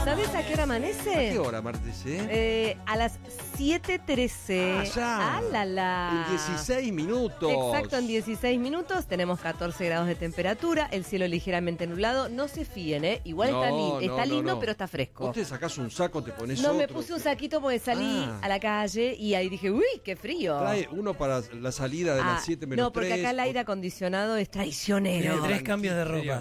¿Sabes a qué hora amanece? ¿A qué hora, Martes? A las 7:13. Ah, ya. ¡Ah, la, la! En 16 minutos. Exacto, en 16 minutos. Tenemos 14 grados de temperatura, el cielo ligeramente nublado. No se fíen, ¿eh? Igual está lindo, pero está fresco. Vos te sacás un saco, te pones No, otro. me puse un saquito porque salí a la calle y ahí dije, uy, qué frío. Trae uno para la salida de las 7 menos 3. No, porque acá el aire acondicionado es traicionero. Tiene 3 cambios de ropa.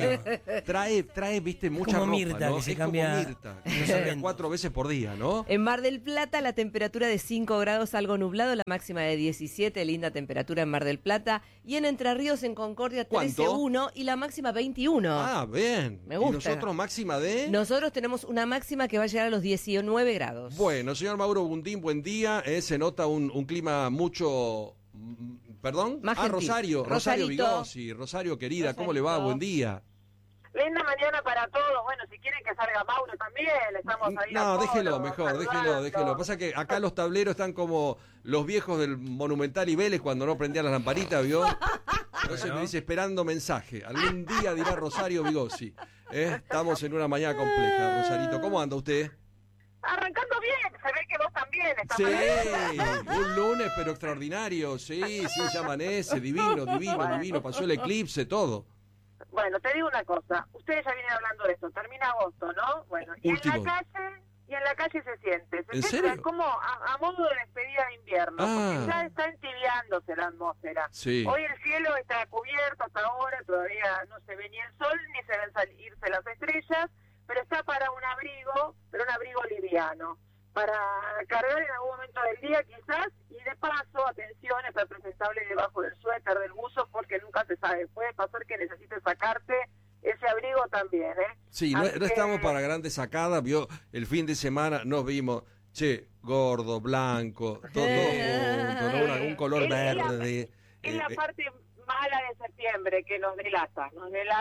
Sí. Trae, viste, mucha como ropa, Mirta, ¿no? que se es cambia. como Mirta, que se cambia 4 veces por día, ¿no? En Mar del Plata la temperatura de 5 grados, algo nublado, la máxima de 17, linda temperatura en Mar del Plata. Y en Entre Ríos, en Concordia, 13,1 y la máxima 21. Ah, bien. Me gusta. ¿Y nosotros máxima de? Nosotros tenemos una máxima que va a llegar a los 19 grados. Bueno, señor Mauro Bundín, buen día. Se nota un clima mucho... ¿Perdón? Más gentil. Rosario Rosarito. Vigossi. Rosario querida, ¿cómo le va? Buen día. Linda mañana para todos. Bueno, si quieren que salga Mauro también, estamos ahí. No, déjelo, mejor, déjelo. Pasa que acá los tableros están como los viejos del Monumental y Vélez cuando no prendían las lamparitas, ¿vio? Entonces me dice esperando mensaje. Algún día dirá Rosario Vigossi. Estamos en una mañana compleja, Rosarito. ¿Cómo anda usted? Arrancando bien, se ve que vos también estás. Sí, un lunes pero extraordinario. Sí, ya amanece, divino. Pasó el eclipse, todo. Bueno, te digo una cosa. Ustedes ya vienen hablando de esto. Termina agosto, ¿no? Bueno, y Último. en la calle se siente. ¿En serio? Es como a modo de despedida de invierno. Porque ya está entibiándose la atmósfera. Sí. Hoy el cielo está cubierto hasta ahora. Todavía no se ve ni el sol ni se ven salirse las estrellas. Pero está para un abrigo, pero un abrigo liviano. Para cargar en algún momento del día quizás, y de paso, atención, estar presentable debajo del suéter, del buzo, porque nunca se sabe. Puede pasar que necesites sacarte ese abrigo también, ¿eh? Sí, no estamos para grandes sacadas, vio, el fin de semana nos vimos, gordo, blanco, todo junto, ¿no? Un color verde. Es la parte mala de septiembre que nos delata.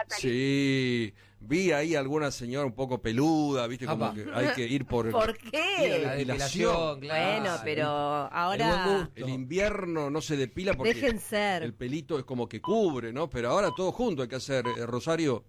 Sí, vi ahí alguna señora un poco peluda, viste, como que hay que ir por... ¿Por qué? La depilación, claro. Bueno, pero ahora... El invierno no se depila porque dejen ser. El pelito es como que cubre, ¿no? Pero ahora todo junto hay que hacer, Rosario.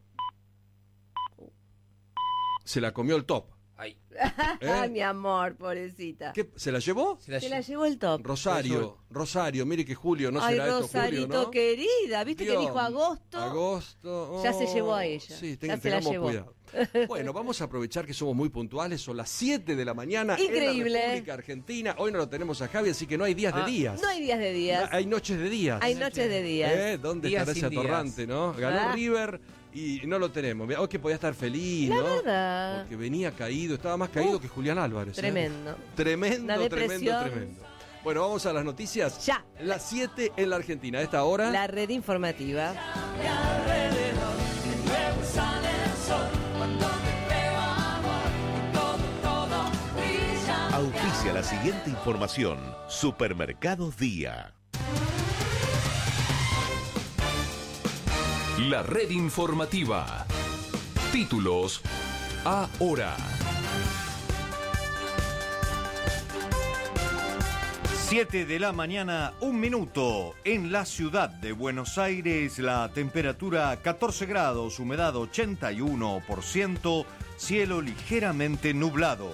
Se la comió el top. Ay. Ay, mi amor, pobrecita. ¿Qué? ¿Se la llevó? Se la llevó el top. Rosario, mire que Julio no será esto, Rosarito, Julio, ¿no? Querida, ¿viste que dijo agosto? Agosto. Ya se llevó a ella. Sí, ya se tengamos la llevó. cuidado. Bueno, vamos a aprovechar que somos muy puntuales. Son las 7 de la mañana Increíble. en la República Argentina. Hoy no lo tenemos a Javi, así que no hay días de días. No hay días de días. Hay noches de días. Hay noches de días. ¿Dónde Días estará ese sin atorrante, no? Ganó River y no lo tenemos. Hoy que podía estar feliz, La ¿no? verdad. Porque venía caído, estaba más caído que Julián Álvarez. Tremendo. Tremendo. depresión. Bueno, vamos a las noticias. Ya. Las 7 en la Argentina. A esta hora. La red informativa. Auspicia la siguiente información. Supermercados Día. La red informativa. Títulos ahora. 7 de la mañana, 1 minuto. En la ciudad de Buenos Aires, la temperatura 14 grados, humedad 81%, cielo ligeramente nublado.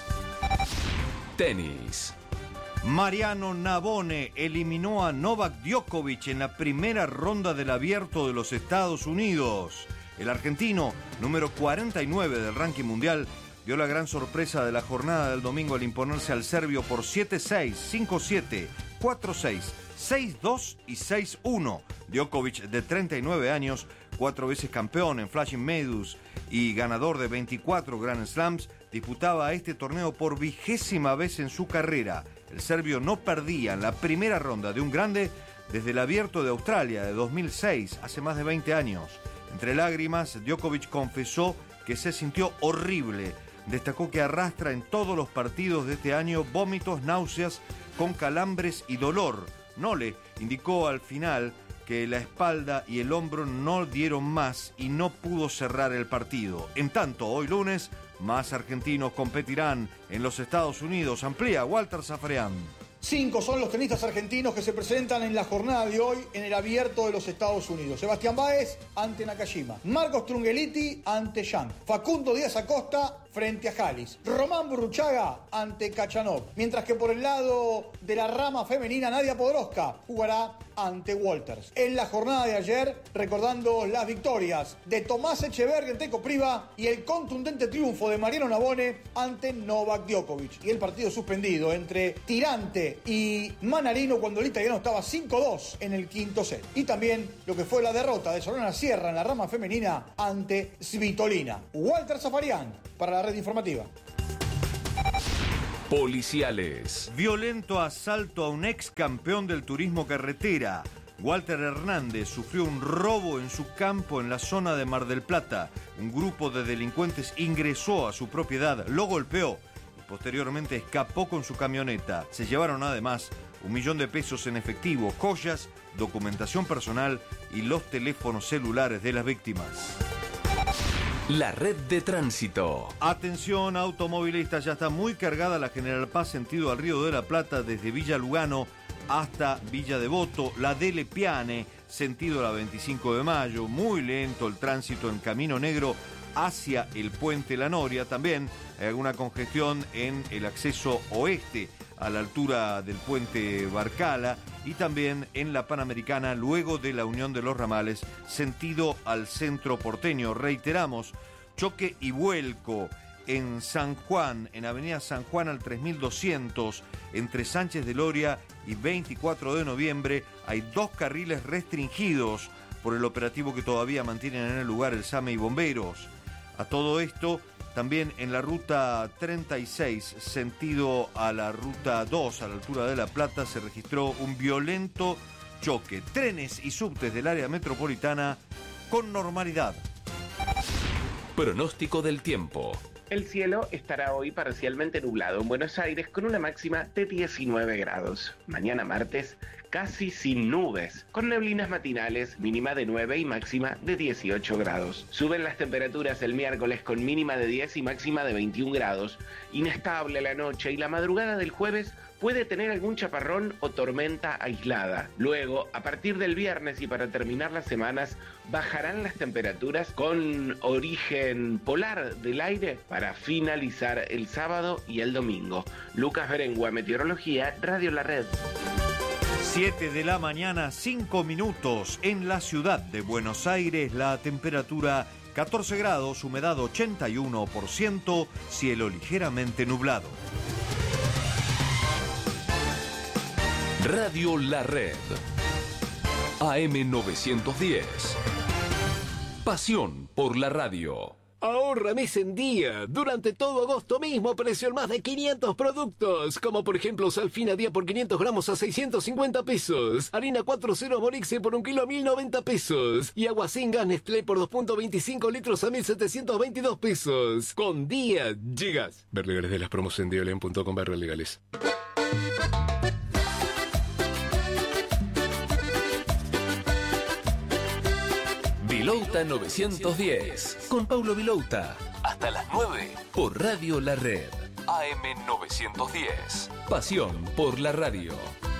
Tenis. Mariano Navone eliminó a Novak Djokovic en la primera ronda del Abierto de los Estados Unidos. El argentino, número 49 del ranking mundial, dio la gran sorpresa de la jornada del domingo al imponerse al serbio por 7-6, 5-7, 4-6, 6-2 y 6-1. Djokovic, de 39 años, 4 veces campeón en Flushing Meadows y ganador de 24 Grand Slams, disputaba este torneo por 20ª vez en su carrera. El serbio no perdía en la primera ronda de un grande desde el Abierto de Australia de 2006, hace más de 20 años. Entre lágrimas, Djokovic confesó que se sintió horrible. Destacó que arrastra en todos los partidos de este año vómitos, náuseas, con calambres y dolor. Nole indicó al final que la espalda y el hombro no dieron más y no pudo cerrar el partido. En tanto, hoy lunes, más argentinos competirán en los Estados Unidos. Amplía Walter Zafarian. 5 son los tenistas argentinos que se presentan en la jornada de hoy en el Abierto de los Estados Unidos. Sebastián Báez ante Nakajima, Marcos Trungeliti ante Yang, Facundo Díaz Acosta frente a Halis. Román Burruchaga ante Kachanov. Mientras que por el lado de la rama femenina, Nadia Podoroska jugará ante Walters. En la jornada de ayer, recordando las victorias de Tomás Echeverri ante Kopriva y el contundente triunfo de Mariano Navone ante Novak Djokovic. Y el partido suspendido entre Tirante y Manarino cuando el italiano estaba 5-2 en el quinto set. Y también lo que fue la derrota de Sorona Sierra en la rama femenina ante Svitolina. Walter Zafarian para la red informativa. Policiales. Violento asalto a un ex campeón del turismo carretera. Walter Hernández sufrió un robo en su campo en la zona de Mar del Plata. Un grupo de delincuentes ingresó a su propiedad, lo golpeó y posteriormente escapó con su camioneta. Se llevaron además 1 millón de pesos en efectivo, joyas, documentación personal y los teléfonos celulares de las víctimas. La red de tránsito. Atención automovilistas, ya está muy cargada la General Paz sentido al Río de la Plata desde Villa Lugano hasta Villa Devoto, la Dele Piane sentido la 25 de mayo, muy lento el tránsito en Camino Negro hacia el Puente La Noria. También hay alguna congestión en el acceso oeste a la altura del Puente Barcala y también en la Panamericana luego de la Unión de los Ramales sentido al centro porteño. Reiteramos, choque y vuelco en San Juan, en Avenida San Juan al 3200, entre Sánchez de Loria y 24 de noviembre. Hay 2 carriles restringidos por el operativo que todavía mantienen en el lugar el SAME y bomberos. A todo esto, también en la ruta 36, sentido a la ruta 2, a la altura de La Plata, se registró un violento choque. Trenes y subtes del área metropolitana con normalidad. Pronóstico del tiempo. El cielo estará hoy parcialmente nublado en Buenos Aires con una máxima de 19 grados. Mañana martes, casi sin nubes, con neblinas matinales, mínima de 9 y máxima de 18 grados. Suben las temperaturas el miércoles con mínima de 10 y máxima de 21 grados. Inestable la noche y la madrugada del jueves puede tener algún chaparrón o tormenta aislada. Luego, a partir del viernes y para terminar las semanas, bajarán las temperaturas con origen polar del aire para finalizar el sábado y el domingo. Lucas Berengua, Meteorología, Radio La Red. 7 de la mañana, 5 minutos. En la ciudad de Buenos Aires, la temperatura 14 grados, humedad 81%, cielo ligeramente nublado. Radio La Red. AM 910. Pasión por la radio. Ahorra mes en día. Durante todo agosto mismo, precio en más de 500 productos. Como por ejemplo, Salfina día por 500 gramos a 650 pesos. Harina 4.0 Morixe por 1 kilo a 1.090 pesos. Y agua sin gas Nestlé por 2.25 litros a 1.722 pesos. Con día llegas. Ver legales de las promos en diolen.com/legales. Vilouta 910. Con Paulo Vilouta. Hasta las 9. Por Radio La Red. AM 910. Pasión por la radio.